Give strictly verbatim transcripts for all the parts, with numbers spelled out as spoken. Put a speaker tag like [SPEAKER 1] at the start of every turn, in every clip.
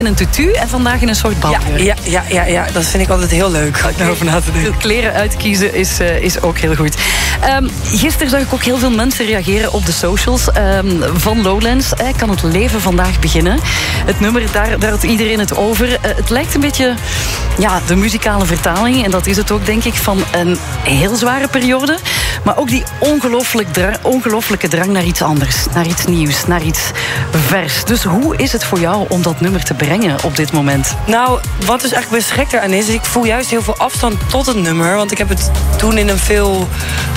[SPEAKER 1] een tutu en vandaag in een soort badjurk.
[SPEAKER 2] Ja, ja, ja, ja, ja, dat vind ik altijd heel leuk. Okay. Daarover na te denken.
[SPEAKER 1] Kleren uitkiezen is, uh, is ook heel goed. Um, gisteren zag ik ook heel veel mensen reageren op de socials um, van Lowlands. Eh, kan het leven vandaag beginnen? Het nummer, daar, daar had iedereen het over. Uh, het lijkt een beetje ja, de muzikale vertaling, en dat is het ook, denk ik, van een heel zware periode. Maar ook die ongelooflijk dra- ongelooflijke drang naar iets anders. Naar iets nieuws, naar iets vers. Dus hoe is het voor jou om dat nummer te brengen op dit moment?
[SPEAKER 2] Nou, wat dus eigenlijk best gek eraan is, is ik voel juist heel veel afstand tot het nummer. Want ik heb het toen in een veel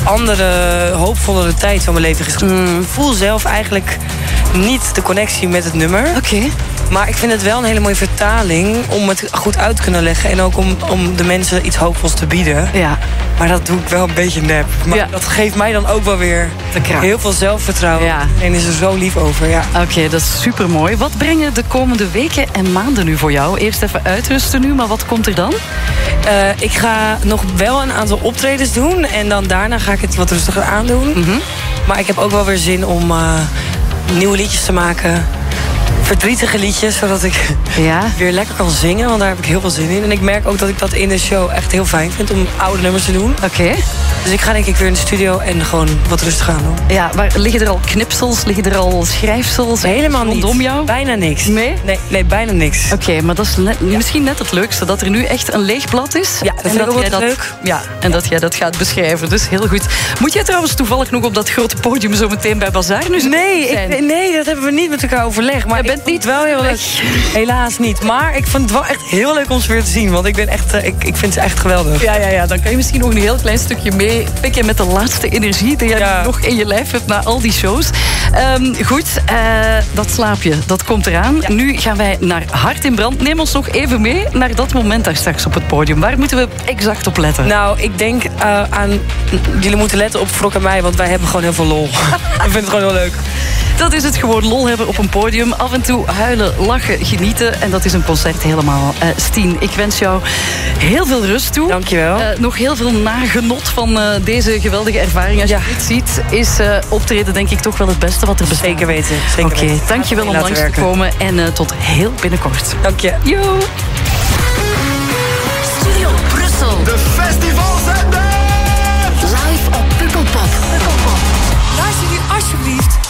[SPEAKER 2] andere, hoopvollere tijd van mijn leven geschreven. Mm. Ik voel zelf eigenlijk niet de connectie met het nummer.
[SPEAKER 1] Oké. Okay.
[SPEAKER 2] Maar ik vind het wel een hele mooie vertaling om het goed uit te kunnen leggen. En ook om, om de mensen iets hoopvols te bieden.
[SPEAKER 1] Ja.
[SPEAKER 2] Maar dat doe ik wel een beetje nep. Maar ja. dat geeft mij dan ook wel weer heel veel zelfvertrouwen. Ja. En is er zo lief over, ja.
[SPEAKER 1] Oké, okay, dat is supermooi. Wat brengen de komende weken en maanden nu voor jou? Eerst even uitrusten nu, maar wat komt er dan?
[SPEAKER 2] Uh, ik ga nog wel een aantal optredens doen. En dan daarna ga ik het wat rustiger aandoen. Mm-hmm. Maar ik heb ook wel weer zin om uh, nieuwe liedjes te maken. Verdrietige liedjes, zodat ik ja. weer lekker kan zingen. Want daar heb ik heel veel zin in. En ik merk ook dat ik dat in de show echt heel fijn vind om oude nummers te doen.
[SPEAKER 1] Oké. Okay.
[SPEAKER 2] Dus ik ga denk ik weer in de studio en gewoon wat rustig aan doen.
[SPEAKER 1] Ja, maar liggen er al knipsels? Liggen er al schrijfsels?
[SPEAKER 2] Helemaal niet.
[SPEAKER 1] Rondom jou?
[SPEAKER 2] Bijna niks.
[SPEAKER 1] Nee?
[SPEAKER 2] Nee, nee bijna niks.
[SPEAKER 1] Oké, okay, maar dat is net, ja. misschien net het leukste. Dat er nu echt een leeg blad is.
[SPEAKER 2] Ja, dat vind ik ook wel leuk.
[SPEAKER 1] Ja, en ja. dat jij dat gaat beschrijven. Dus heel goed. Moet jij trouwens toevallig nog op dat grote podium zo meteen bij Bazaar nu
[SPEAKER 2] nee, ik, nee, dat hebben we niet met elkaar overlegd. Maar je bent niet wel heel leuk. Helaas niet. Maar ik vond het wel echt heel leuk om ze weer te zien. Want ik, ben echt, uh, ik, ik vind ze echt geweldig.
[SPEAKER 1] Ja, ja, ja, dan kan je misschien nog een heel klein stukje mee pikken met de laatste energie die jij ja. nog in je lijf hebt na al die shows. Um, goed, uh, dat slaapje, dat komt eraan. Ja. Nu gaan wij naar Hart in Brand. Neem ons nog even mee naar dat moment daar straks op het podium. Waar moeten we exact op letten?
[SPEAKER 2] Nou, ik denk uh, aan... Jullie moeten letten op Frok en mij, want wij hebben gewoon heel veel lol. Ik vind het gewoon heel leuk.
[SPEAKER 1] Dat is het, gewoon lol hebben op een podium. Af en toe huilen, lachen, genieten. En dat is een concert helemaal. Uh, Stien, ik wens jou heel veel rust toe.
[SPEAKER 2] Dankjewel. Uh,
[SPEAKER 1] nog heel veel nagenot van uh, deze geweldige ervaring. Als ja. je dit ziet, is uh, optreden denk ik toch wel het beste wat er bestaat.
[SPEAKER 2] Zeker weten. Oké,
[SPEAKER 1] okay, dankjewel om langs te komen. En uh, tot heel binnenkort.
[SPEAKER 2] Dank je.
[SPEAKER 1] Yo.
[SPEAKER 3] Studio Brussel.
[SPEAKER 4] De festivalzender.
[SPEAKER 3] Live op Pukkelpop. Pukkelpop.
[SPEAKER 5] Luister nu alsjeblieft